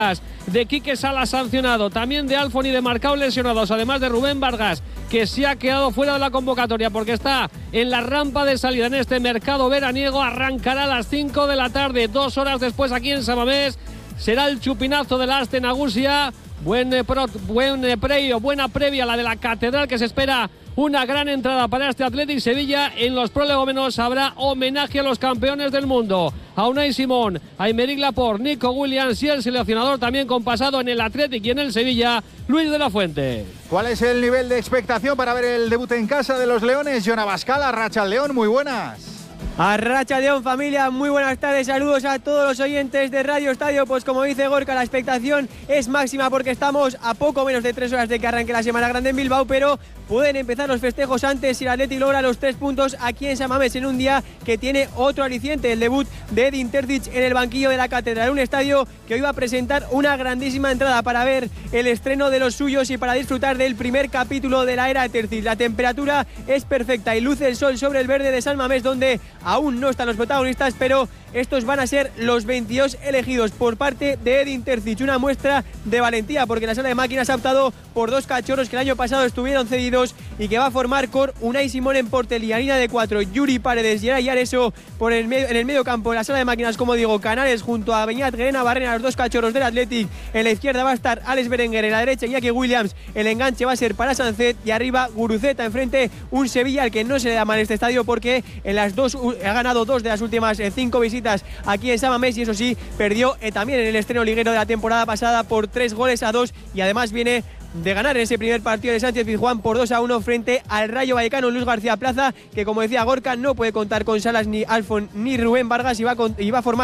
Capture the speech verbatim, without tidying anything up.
de Quique Salas sancionado, también de Alfon y de Marcao lesionados, además de Rubén Vargas, que se ha quedado fuera de la convocatoria porque está en la rampa de salida en este mercado veraniego. Arrancará a las cinco de la tarde, dos horas después aquí en San Mamés. Será el chupinazo de la Aste Nagusia. Buen, eh, pro, buen eh, previo, buena previa la de la Catedral, que se espera una gran entrada para este Athletic Sevilla. En los prolegómenos habrá homenaje a los campeones del mundo, a Unai Simón, a Aymeric Laporte, Nico Williams y el seleccionador también con pasado en el Athletic y en el Sevilla, Luis de la Fuente. ¿Cuál es el nivel de expectación para ver el debut en casa de los Leones? Jon Abascal, Arracha León, muy buenas. Arracha León, familia, muy buenas tardes, saludos a todos los oyentes de Radio Estadio. Pues como dice Gorka, la expectación es máxima porque estamos a poco menos de tres horas de que arranque la Semana Grande en Bilbao, pero pueden empezar los festejos antes si el Athletic logra los tres puntos aquí en San Mamés, en un día que tiene otro aliciente, el debut de Edin Terzic en el banquillo de la Catedral, un estadio que hoy va a presentar una grandísima entrada para ver el estreno de los suyos y para disfrutar del primer capítulo de la era Terzic. La temperatura es perfecta y luce el sol sobre el verde de San Mamés, donde aún no están los protagonistas, pero estos van a ser los veintidós elegidos por parte de Edin Terzic, una muestra de valentía porque la sala de máquinas ha optado por dos cachorros que el año pasado estuvieron cedidos y que va a formar con Unai Simón en portería, línea de cuatro, Yuri Paredes y Eray Areso por el medio, en el medio campo, en la sala de máquinas, como digo, Canales junto a Beñat Guerena Barrena, los dos cachorros del Athletic. En la izquierda va a estar Alex Berenguer, en la derecha Iñaki Williams, el enganche va a ser para Sancet y arriba Guruceta, enfrente un Sevilla al que no se le da mal este estadio porque en las dos ha ganado dos de las últimas eh, cinco visitas aquí en San Mamés y eso sí, perdió eh, también en el estreno liguero de la temporada pasada por tres goles a dos y además viene de ganar en ese primer partido de Sánchez Pizjuán por dos a uno frente al Rayo Vallecano. Luis García Plaza, que como decía Gorka, no puede contar con Salas, ni Alfon ni Rubén Vargas y va, con, y va a formar